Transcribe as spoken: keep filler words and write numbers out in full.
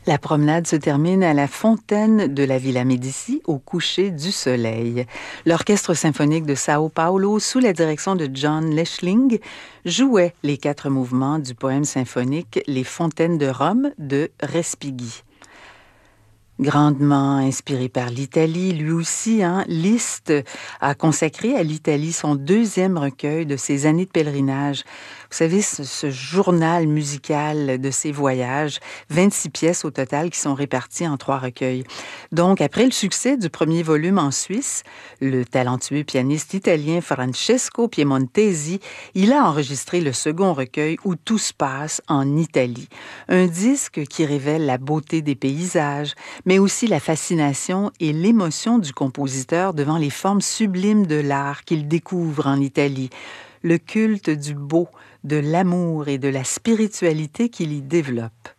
La promenade se termine à la fontaine de la Villa Médici au coucher du soleil. L'Orchestre symphonique de Sao Paulo, sous la direction de John Leschling, jouait les quatre mouvements du poème symphonique Les Fontaines de Rome de Respighi. Grandement inspiré par l'Italie, lui aussi, hein, Liszt a consacré à l'Italie son deuxième recueil de ses années de pèlerinage. Vous savez, ce, ce journal musical de ses voyages, vingt-six pièces au total qui sont réparties en trois recueils. Donc, après le succès du premier volume en Suisse, le talentueux pianiste italien Francesco Piemontesi, il a enregistré le second recueil où tout se passe en Italie. Un disque qui révèle la beauté des paysages, mais aussi la fascination et l'émotion du compositeur devant les formes sublimes de l'art qu'il découvre en Italie, le culte du beau, de l'amour et de la spiritualité qu'il y développe.